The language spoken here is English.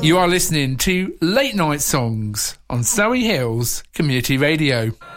You are listening to Late Night Songs on Surrey Hills Community Radio.